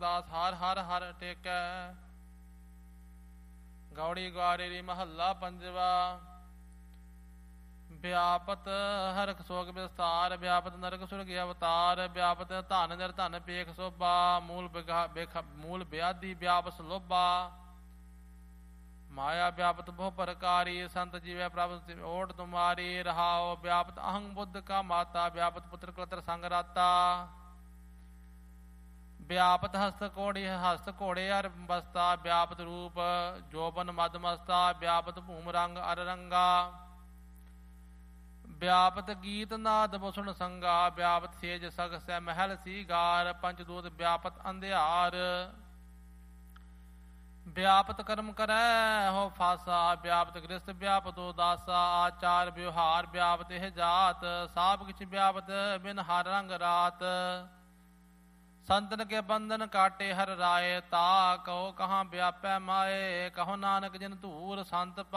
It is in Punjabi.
ਦਾਸ ਹਰ ਹਰ ਹਰ ਟੇਕੈ। ਗੌੜੀ ਗਵਾਰੀ ਮਹੱਲਾ ਪੰਜਵਾ। ਵਿਆਪਤ ਹਰਖ ਸੋਗ ਵਿਸਤਾਰ, ਵਿਆਪਤ ਨਰਕ ਸੁਰਗ ਅਵਤਾਰ, ਵਿਆਪਤ ਧਨ ਨਿਰਧਨ ਪੇਖ ਸੋਭਾ, ਮੂਲ ਵਿਆਧੀ ਵਿਆਪਸ ਲੋਭਾ। ਮਾਇਆ ਵਿਆਪਤ ਬਹੁ ਪ੍ਰਕਾਰੀ, ਸੰਤ ਜੀਵੈ ਪ੍ਰਭ ਓਟ ਤੁਮਾਰੀ। ਰਹਾਉ ਵਿਆਪਤ ਅਹੰ ਬੁੱਧ ਕਾ ਮਾਤਾ, ਵਿਆਪਤ ਪੁੱਤਰ ਕਲਤਰ ਸੰਗ ਰਾਤਾ। ਵਿਆਪਤ ਹਸਤ ਘੋੜੇ ਅਰ ਬਸਤਾ, ਵਿਆਪਤ ਰੂਪ ਜੋਬਨ ਮਦ ਮਸਤਾ, ਵਿਆਪਤ ਭੂਮ ਰੰਗ ਅਰ ਰੰਗਾ। ਵਿਆਪਤ ਗੀਤ ਨਾਦ ਮੁਸਣ ਸੰਗਾ, ਵਿਆਪਤ ਸੇਜ ਸਗ ਸੈ ਮਹਿਲ ਸੀਗਾਰ। ਪੰਚਦੂਤ ਵਿਆਪਤ ਅੰਧਿਆਰ, ਵਿਆਪਤ ਕਰਮ ਕਰੈ ਹੋ ਫਾਸਾ, ਵਿਆਪਤ ਗ੍ਰਸਤ ਵਿਆਪਤ ਉਦਾਸਾ। ਆਚਾਰ ਵਿਵਹਾਰ ਵਿਆਪਤ ਇਹ ਜਾਤ, ਸਾਬ ਕਿਛ ਵਿਆਪਤ ਬਿਨ ਹਰ ਰੰਗ ਰਾਤ। ਸੰਤਨ ਕੇ ਬੰਧਨ ਕਾਟੇ ਹਰ ਰਾਏ, ਤਾ ਕਹੋ ਕਹਾਂ ਵਿਆਪੈ ਮਾਏ। ਕਹੋ ਨਾਨਕ ਜਿਨ ਧੂਰ ਸੰਤ